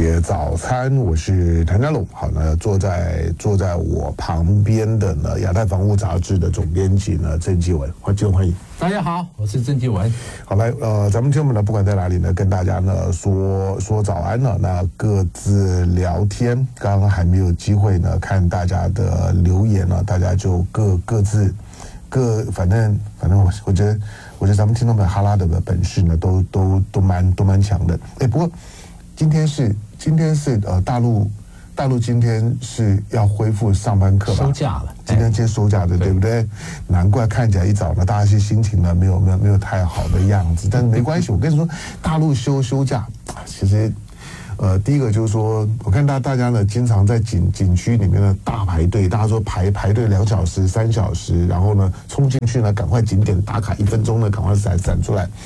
节早餐，我是谭家龙。好，那坐在我旁边的呢，亚太防务杂志的总编辑呢，郑继文，欢迎。 大家好，我是郑继文。 好，来，咱们听众们呢，不管在哪里呢，跟大家呢说早安了。那各自聊天，刚刚还没有机会呢，看大家的留言呢，大家就各自，反正我觉得咱们听众们哈拉的本事呢，都蛮强的。不过今天是大陆今天是要恢复上班课吧？ 收假了， 今天收假的，对不对？难怪看起来一早呢，大家是心情呢没有太好的样子，但是没关系。我跟你说，大陆休假，其实第一个就是说，我看大家呢经常在景区里面呢大排队，大家说排队2小时、3小时，然后呢冲进去呢，赶快景点打卡1分钟呢，赶快闪出来。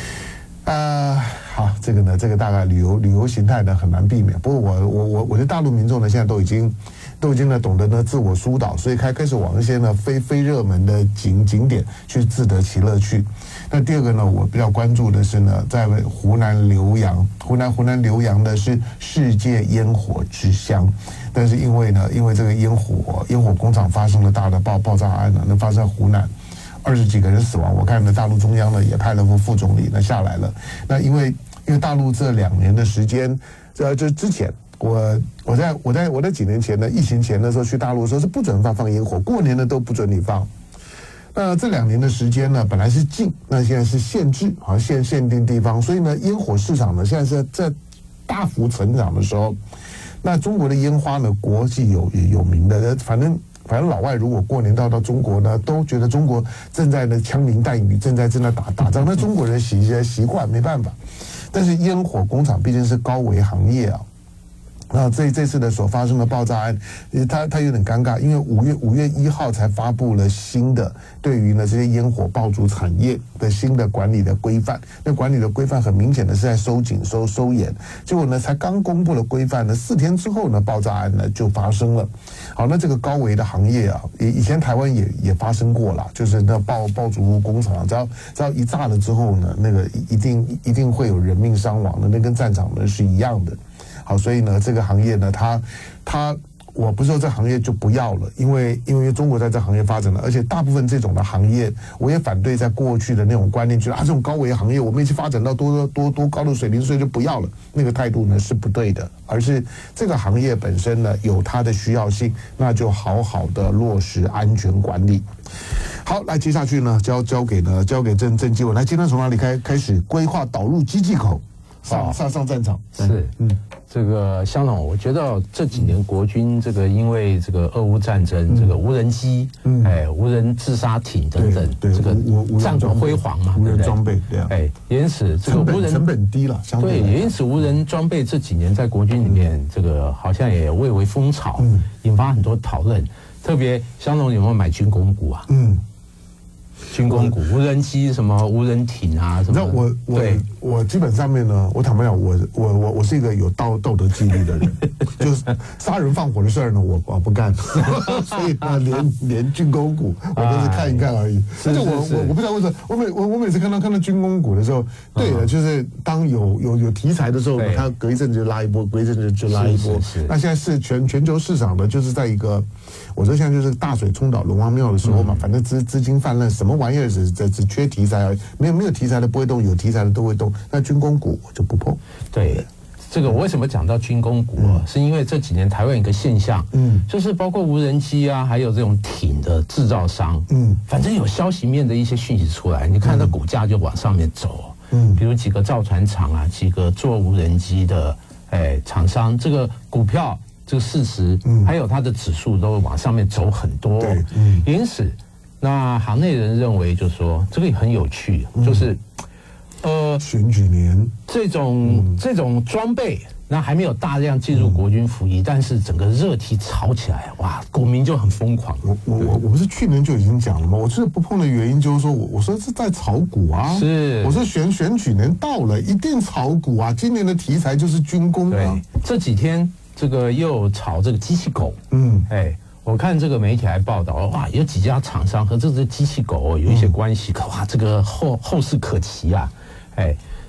好，这个大概旅游形态呢很难避免。不过我的大陆民众呢，现在都已经呢懂得呢自我疏导，所以开始往一些呢非热门的景点去自得其乐去。那第二个呢，我比较关注的是呢，在湖南浏阳，湖南浏阳呢是世界烟火之乡，但是因为这个烟火工厂发生了大的爆炸案呢，那发生在湖南。20几个人死亡，我看呢，大陆中央呢也派了副总理呢下来了。那因为大陆这2年的时间，就之前我在几年前呢，疫情前的时候去大陆的时候是不准放烟火，过年呢都不准你放。那这2年的时间呢，本来是禁，那现在是限制，好像限定地方，所以呢，烟火市场呢现在是在大幅成长的时候。那中国的烟花呢，国际有名的，反正老外如果过年到中国呢，都觉得中国正在呢枪林弹雨，正在打仗。那中国人习惯没办法，但是烟火工厂毕竟是高危行业啊。那这次的所发生的爆炸案，它有点尴尬，因为5月1号才发布了新的对于呢这些烟火爆竹产业的新的管理的规范。那管理的规范很明显的是在收紧收严，结果呢才刚公布了规范呢，4天之后呢爆炸案呢就发生了。好，那这个高危的行业啊，以前台湾也发生过啦，就是那爆竹工厂，只要一炸了之后呢，那个一定会有人命伤亡的，那跟战场呢是一样的。好，所以呢，这个行业呢，我不是说这行业就不要了，因为中国在这行业发展了，而且大部分这种的行业，我也反对在过去的那种观念，觉得这种高危行业我们一起发展到多高的水平，所以就不要了，那个态度呢是不对的，而是这个行业本身呢有它的需要性，那就好好的落实安全管理。好，来接下去呢，交给郑继文，来，今天从哪里开始规划导入基地口？上战场是，这个香龙，我觉得这几年国军这个因为这个俄乌战争，这个无人机，无人自杀艇等等，这个战果辉煌嘛， 无人装备，对啊， 因此这个无人成本低了，相对对，因此无人装备这几年在国军里面，这个好像也蔚为风潮，引发很多讨论。特别香龙有没有买军工股啊？军工股、无人机、什么无人艇啊，什么？ 我基本上面呢，我坦白讲，我是一个有道德纪律的人，就是杀人放火的事儿呢，我不干，所以呢，连军工股我都是看一看而已。而且我不知道为什么，我每次看到军工股的时候，对的，就是当有题材的时候，它隔一阵子就拉一波，隔一阵子就拉一波。那现在是全球市场的，就是在一个，我说现在就是大水冲倒龙王庙的时候嘛，反正资金泛滥，什么玩意儿只缺题材而已，没有题材的不会动，有题材的都会动。那军工股我就不碰。 对，这个我为什么讲到军工股是因为这几年台湾有一个现象，就是包括无人机啊，还有这种艇的制造商，反正有消息面的一些讯息出来，你看那股价就往上面走，比如几个造船厂啊，几个做无人机的厂商，这个股票这个市值，还有它的指数都往上面走很多，因此。那行内人认为，就是说这个也很有趣，就是选举年这种装备，那还没有大量进入国军服役，但是整个热题炒起来，哇，股民就很疯狂。 我不是去年就已经讲了吗？我这不碰的原因就是说，我说是在炒股啊， 是， 我说选举年到了，一定炒股啊。今年的题材就是军工啊。 对，这几天这个又炒这个机器狗，我看这个媒体还报道，哇，有几家厂商和这只机器狗有一些关系，哇，这个后事可期啊，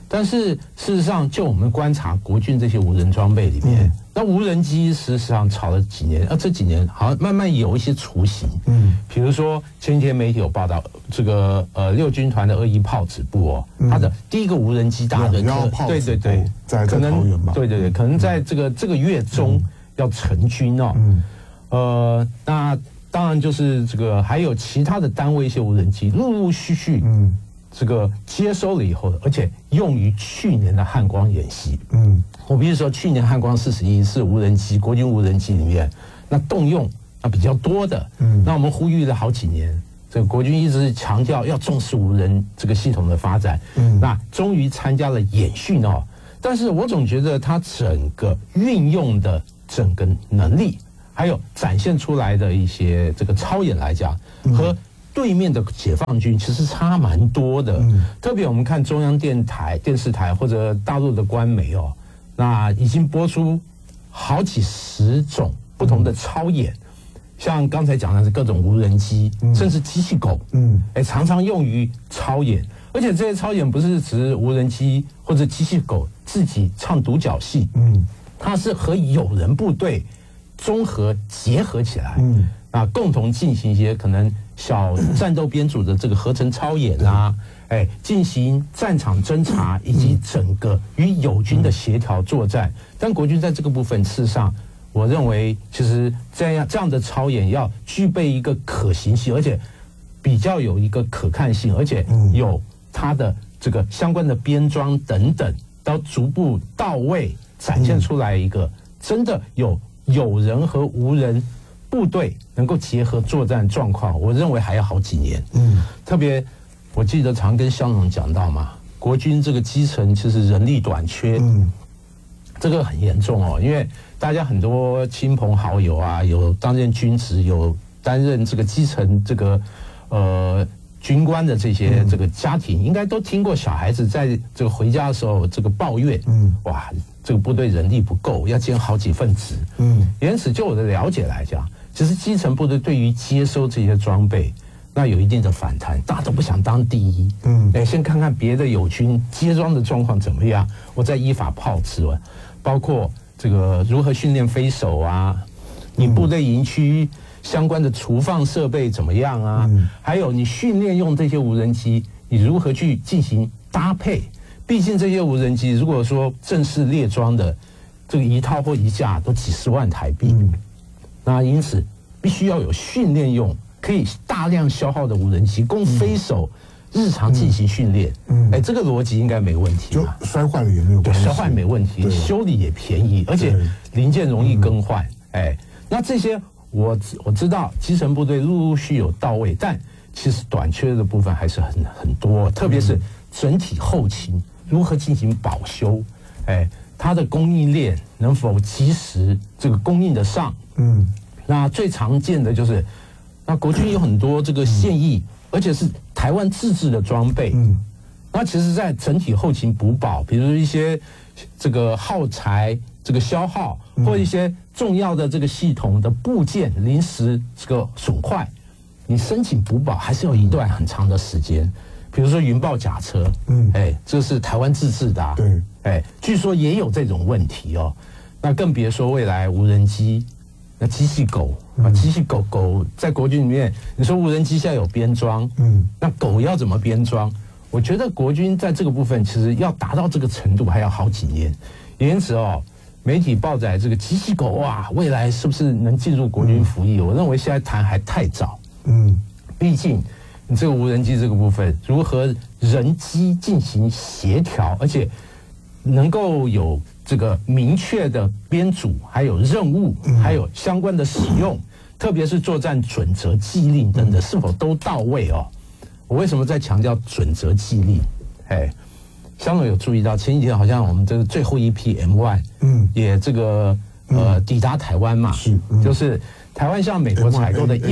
但是事实上，就我们观察国军这些无人装备里面，那无人机事实上炒了几年，这几年好像慢慢有一些雏形。比如说前几天媒体有报道，这个6军团的21炮指部哦，它的第一个无人机大的对， 在桃园嘛， 对，可能在这个月中要成军哦。那当然就是这个还有其他的单位一些无人机陆陆续续这个接收了以后，而且用于去年的汉光演习。我比如说去年汉光41是无人机，国军无人机里面那动用比较多的。那我们呼吁了好几年，这个国军一直强调要重视无人这个系统的发展。那终于参加了演训哦，但是我总觉得它整个运用的整个能力，还有展现出来的一些这个操演来讲，和对面的解放军其实差蛮多的。特别我们看中央电视台或者大陆的官媒哦，那已经播出好几十种不同的操演，像刚才讲的是各种无人机，甚至机器狗，常常用于操演。而且这些操演不是指无人机或者机器狗自己唱独角戏，它是和友人部队综合结合起来，共同进行一些可能小战斗编组的这个合成操演啊，进行战场侦察以及整个与友军的协调作战。但国军在这个部分，事实上，我认为其实这样的操演要具备一个可行性，而且比较有一个可看性，而且有它的这个相关的编装等等，到逐步到位展现出来一个真的有友人和无人部队能够结合作战状况，我认为还要好几年。特别我记得常跟肖总讲到嘛，国军这个基层其实人力短缺，这个很严重哦，因为大家很多亲朋好友啊，有担任军职，有担任这个基层这个军官的这些这个家庭，应该都听过小孩子在这个回家的时候这个抱怨，哇，这个部队人力不够，要兼好几份职。因此就我的了解来讲，其实基层部队对于接收这些装备，那有一定的反弹，大家都不想当第一。先看看别的友军接装的状况怎么样，我再依法炮制。包括这个如何训练飞手啊，你部队营区相关的储放设备怎么样啊？还有你训练用这些无人机，你如何去进行搭配？毕竟这些无人机如果说正式列装的，这个一套或一架都几十万台币。那因此必须要有训练用可以大量消耗的无人机，供飞手日常进行训练。这个逻辑应该没问题嘛？ 就摔坏了也没有关系， 摔坏没问题，修理也便宜，而且零件容易更换。那这些我知道基层部队陆陆续有到位，但其实短缺的部分还是很多，特别是整体后勤如何进行保修，它的供应链能否及时这个供应得上？那最常见的就是，那国军有很多这个现役，而且是台湾自制的装备。那其实，在整体后勤补保，比如一些这个耗材这个消耗，或一些重要的这个系统的部件临时这个损坏，你申请补保还是有一段很长的时间。比如说云豹甲车，这是台湾自制的啊，据说也有这种问题哦。那更别说未来无人机，那机器狗机器狗在国军里面，你说无人机现在有编装，那狗要怎么编装？我觉得国军在这个部分其实要达到这个程度还要好几年。因此哦，媒体报载这个机器狗未来是不是能进入国军服役？我认为现在谈还太早。毕竟你这个无人机这个部分，如何人机进行协调，而且能够有这个明确的编组，还有任务，还有相关的使用，特别是作战准则、纪令等等，是否都到位哦？我为什么在强调准则纪律？香总有注意到前几天好像我们这个最后一批 M1，也这个抵达台湾嘛，就是台湾向美国采购的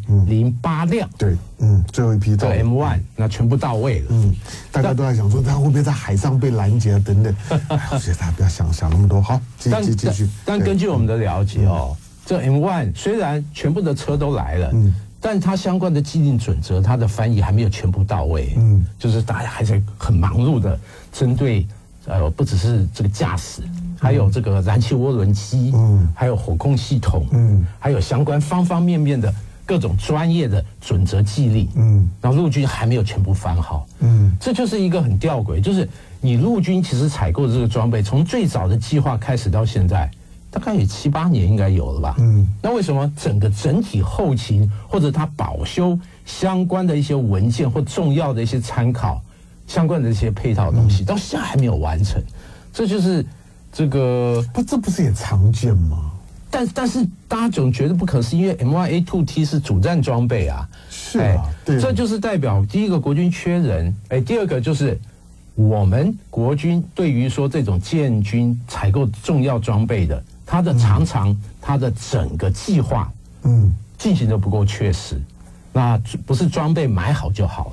108辆， 对，最后一批到 M1，那全部到位了。 大家都在想说，他会不会在海上被拦截等等？我觉得大家不要想那么多。好，继续。 但根据我们的了解哦，这 M1 虽然全部的车都来了，但它相关的既定准则，它的翻译还没有全部到位。就是大家还在很忙碌的针对不只是这个驾驶，还有这个燃气涡轮机，还有火控系统，还有相关方方面面的各种专业的准则纪律，然后陆军还没有全部翻好，这就是一个很吊诡，就是你陆军其实采购的这个装备，从最早的计划开始到现在，大概也7、8年应该有了吧，那为什么整体后勤或者它保修相关的一些文件或重要的一些参考相关的一些配套的东西，到现在还没有完成？这就是这个这不是也常见吗？ 但是大家总觉得不可思议，因为 M1A2T 是主战装备啊， 是啊，对， 这就是代表第一个国军缺人，第二个就是我们国军对于说这种建军采购重要装备的，它的它的整个计划，进行的不够确实，那不是装备买好就好了。